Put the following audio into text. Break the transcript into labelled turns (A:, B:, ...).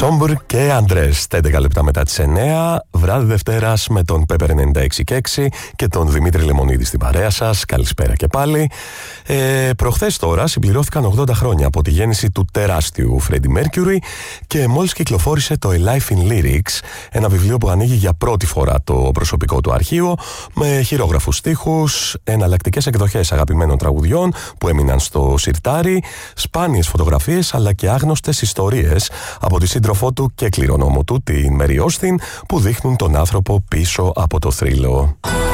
A: Σόμπρ και Αντρές, 11 λεπτά μετά τις 9, βράδυ Δευτέρας με τον Pepper 96,6 και τον Δημήτρη Λεμονίδη στην παρέα σας. Καλησπέρα και πάλι. Προχθές τώρα συμπληρώθηκαν 80 χρόνια από τη γέννηση του τεράστιου Freddie Mercury και μόλις κυκλοφόρησε το A Life in Lyrics, ένα βιβλίο που ανοίγει για πρώτη φορά το προσωπικό του αρχείο με χειρόγραφους στίχους, εναλλακτικές εκδοχές αγαπημένων τραγουδιών που έμειναν στο σιρτάρι, σπάνιες φωτογραφίες αλλά και άγνωστες ιστορίες από τη σύντροφό του και κληρονόμο του, την Μέρι Όστιν, που δείχνουν τον άνθρωπο πίσω από το θρύλο.